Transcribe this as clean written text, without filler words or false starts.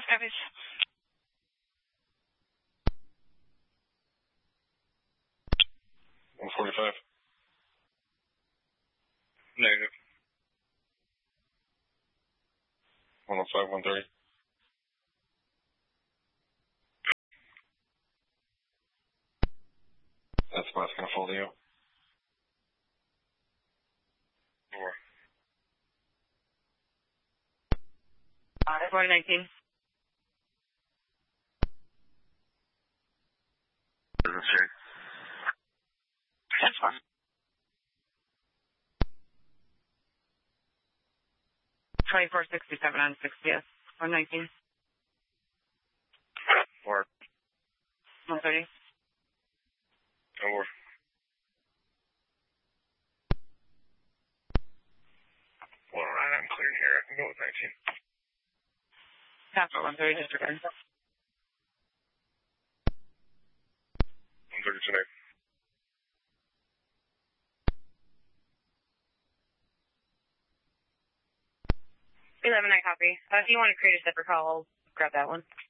Copies. 145. Negative. 105, 130. That spot's gonna fall to you. 4. 419. Business check. That's fine. 2467 on 60th. 119. 4. 130. Over. 109, I'm cleared here. I can go with 19. Capital 130, disregard. 130 today. 11, I copy. If you want to create a separate call, I'll grab that one.